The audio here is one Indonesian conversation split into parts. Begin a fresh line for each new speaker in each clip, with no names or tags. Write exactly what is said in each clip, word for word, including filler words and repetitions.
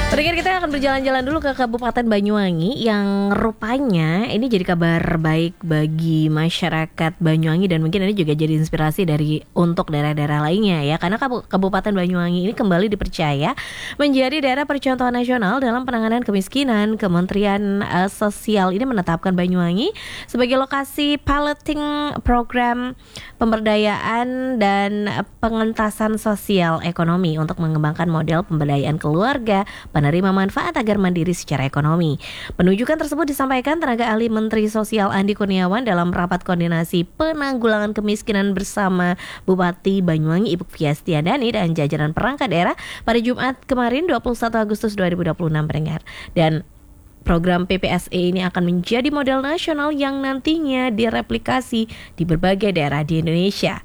Terakhir kita akan berjalan-jalan dulu ke Kabupaten Banyuwangi yang rupanya ini jadi kabar baik bagi masyarakat Banyuwangi dan mungkin ini juga jadi inspirasi dari untuk daerah-daerah lainnya ya, karena Kabupaten Banyuwangi ini kembali dipercaya menjadi daerah percontohan nasional dalam penanganan kemiskinan. Kementerian uh, Sosial ini menetapkan Banyuwangi sebagai lokasi piloting program pemberdayaan dan pengentasan sosial ekonomi untuk mengembangkan model pemberdayaan keluarga penerima manfaat agar mandiri secara ekonomi. Penunjukan tersebut disampaikan tenaga ahli Menteri Sosial Andi Kurniawan dalam rapat koordinasi penanggulangan kemiskinan bersama Bupati Banyuwangi Ibu Fiastiandani dan jajaran perangkat daerah pada Jumat kemarin dua puluh satu Agustus dua ribu dua puluh enam pendengar. Dan program P P S E ini akan menjadi model nasional yang nantinya direplikasi di berbagai daerah di Indonesia.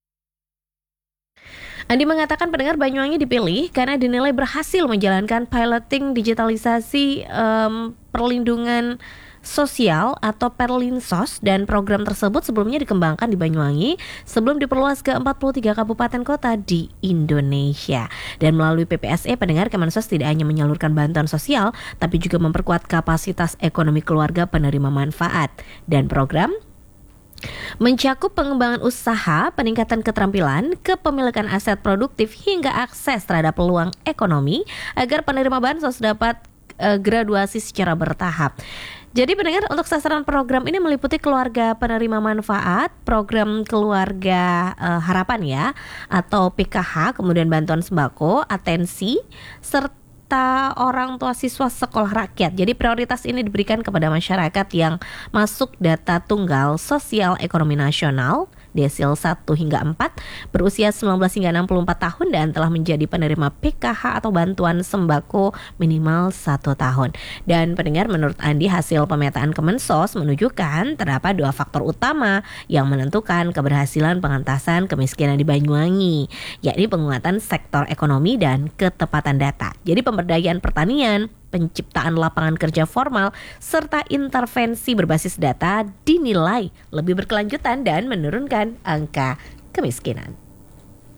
Andi mengatakan pendengar Banyuwangi dipilih karena dinilai berhasil menjalankan piloting digitalisasi um, perlindungan sosial atau Perlinsos, dan program tersebut sebelumnya dikembangkan di Banyuwangi sebelum diperluas ke empat puluh tiga kabupaten kota di Indonesia. Dan melalui P P S E pendengar, Kemensos tidak hanya menyalurkan bantuan sosial tapi juga memperkuat kapasitas ekonomi keluarga penerima manfaat. Dan program mencakup pengembangan usaha, peningkatan keterampilan, kepemilikan aset produktif hingga akses terhadap peluang ekonomi agar penerima bansos dapat uh, graduasi secara bertahap. Jadi pendengar, untuk sasaran program ini meliputi keluarga penerima manfaat, program keluarga uh, harapan ya atau P K H, kemudian bantuan sembako, atensi, serta orang tua siswa sekolah rakyat. Jadi prioritas ini diberikan kepada masyarakat yang masuk data tunggal sosial ekonomi nasional desil satu hingga empat, berusia sembilan belas hingga enam puluh empat tahun dan telah menjadi penerima P K H atau bantuan sembako minimal satu tahun. Dan pendengar, menurut Andi, hasil pemetaan Kemensos menunjukkan terdapat dua faktor utama yang menentukan keberhasilan pengentasan kemiskinan di Banyuwangi, yakni penguatan sektor ekonomi dan ketepatan data. Jadi pemberdayaan pertanian, penciptaan lapangan kerja formal, serta intervensi berbasis data dinilai lebih berkelanjutan dan menurunkan angka kemiskinan.